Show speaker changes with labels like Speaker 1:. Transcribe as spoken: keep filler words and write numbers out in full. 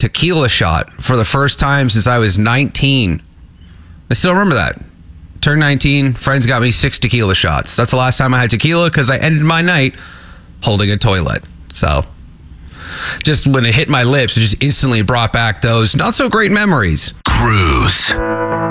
Speaker 1: tequila shot for the first time since I was nineteen. I still remember that. Turned nineteen, friends got me six tequila shots. That's the last time I had tequila because I ended my night holding a toilet. So just when it hit my lips, it just instantly brought back those not so great memories.
Speaker 2: Cruise.